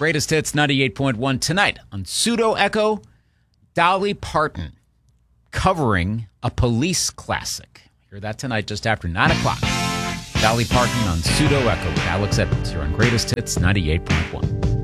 Greatest Hits 98.1 tonight on Pseudo Echo. Dolly Parton covering a Police classic. Hear that tonight just after 9 o'clock. Dolly Parton on Pseudo Echo with Alex Edwards here on Greatest Hits 98.1.